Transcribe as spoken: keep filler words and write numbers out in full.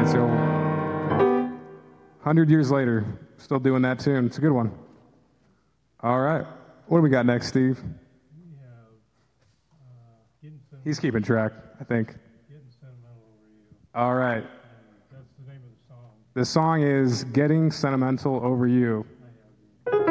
Yeah, so one hundred years later, still doing that tune. It's a good one. All right. What do we got next, Steve? We have uh, Getting Sentimental. He's keeping track, I think. Getting Sentimental Over You. All right. And that's the name of the song. The song is Getting Sentimental Over You.